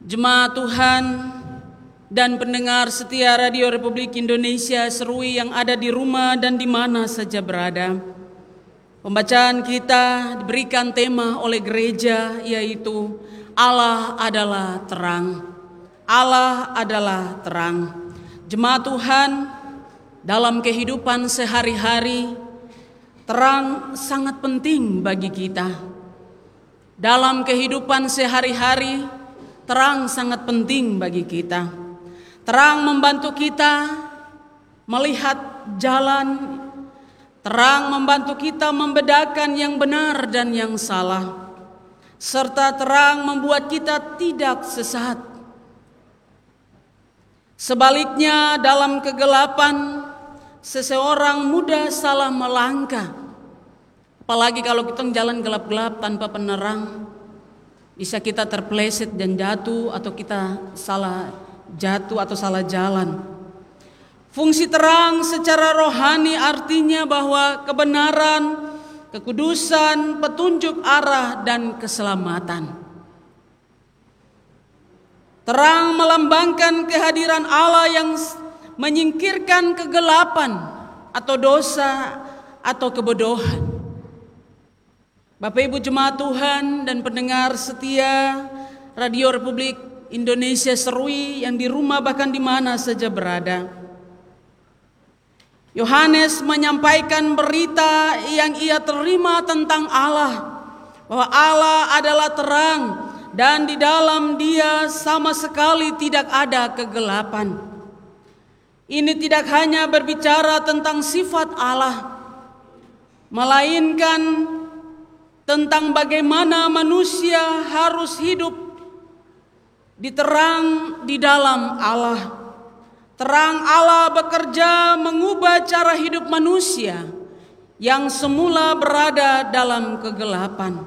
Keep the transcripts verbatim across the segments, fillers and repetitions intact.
Jemaat Tuhan dan pendengar setia Radio Republik Indonesia Serui yang ada di rumah dan di mana saja berada. Pembacaan kita diberikan tema oleh gereja, yaitu Allah adalah terang. Allah adalah terang. Jemaat Tuhan, dalam kehidupan sehari-hari, terang sangat penting bagi kita. Dalam kehidupan sehari-hari, terang sangat penting bagi kita. Terang membantu kita melihat jalan. Terang membantu kita membedakan yang benar dan yang salah. Serta terang membuat kita tidak sesat. Sebaliknya, dalam kegelapan, seseorang mudah salah melangkah. Apalagi kalau kita jalan gelap-gelap tanpa penerang, bisa kita terpeleset dan jatuh, atau kita salah jatuh atau salah jalan. Fungsi terang secara rohani artinya bahwa kebenaran, kekudusan, petunjuk arah, dan keselamatan. Terang melambangkan kehadiran Allah yang menyingkirkan kegelapan atau dosa atau kebodohan. Bapak Ibu jemaat Tuhan dan pendengar setia Radio Republik Indonesia Serui yang di rumah bahkan di mana saja berada. Yohanes menyampaikan berita yang ia terima tentang Allah, bahwa Allah adalah terang dan di dalam Dia sama sekali tidak ada kegelapan. Ini tidak hanya berbicara tentang sifat Allah, melainkan tentang bagaimana manusia harus hidup di terang di dalam Allah. Terang Allah bekerja mengubah cara hidup manusia yang semula berada dalam kegelapan.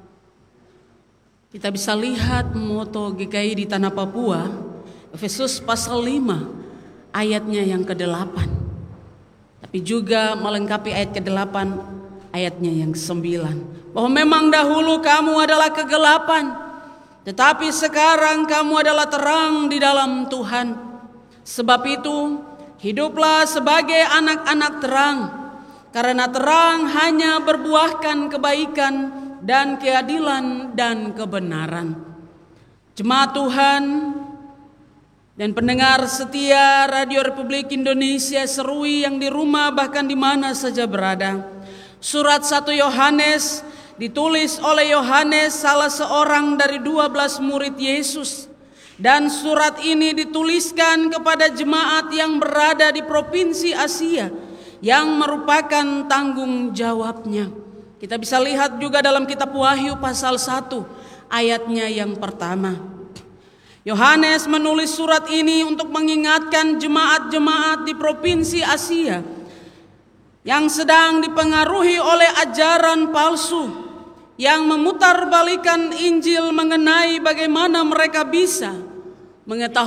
Kita bisa lihat moto G K I di Tanah Papua, Efesus pasal lima ayatnya yang kedelapan. Tapi juga melengkapi ayat kedelapan ayatnya yang kesembilan. Bahwa memang dahulu kamu adalah kegelapan, tetapi sekarang kamu adalah terang di dalam Tuhan. Sebab itu, hiduplah sebagai anak-anak terang, karena terang hanya berbuahkan kebaikan dan keadilan dan kebenaran. Jemaat Tuhan dan pendengar setia Radio Republik Indonesia Serui yang di rumah bahkan di mana saja berada. Surat satu Yohanes ditulis oleh Yohanes, salah seorang dari dua belas murid Yesus. Dan surat ini dituliskan kepada jemaat yang berada di provinsi Asia yang merupakan tanggung jawabnya. Kita bisa lihat juga dalam kitab Wahyu pasal satu ayatnya yang pertama. Yohanes menulis surat ini untuk mengingatkan jemaat-jemaat di provinsi Asia yang sedang dipengaruhi oleh ajaran palsu yang memutarbalikan Injil mengenai bagaimana mereka bisa mengetahui